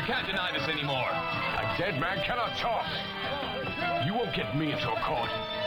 can't deny this anymore. A dead man cannot talk. You won't get me into a court.